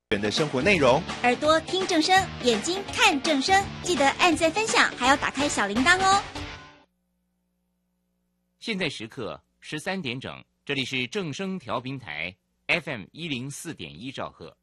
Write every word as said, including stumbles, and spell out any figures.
人的生活内容， 耳朵听正声，眼睛看正声，记得按赞分享，还要打开小铃铛哦。 现在时刻十三点整，这里是正声调频台 F M 一零四点一兆赫。